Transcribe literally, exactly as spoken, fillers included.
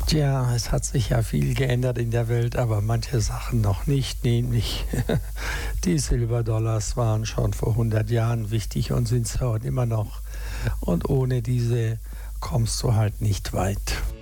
Tja, es hat sich ja viel geändert in der Welt, aber manche Sachen noch nicht, nämlich die Silberdollars waren schon vor hundert Jahren wichtig und sind es heute immer noch. Und ohne diese kommst du halt nicht weit.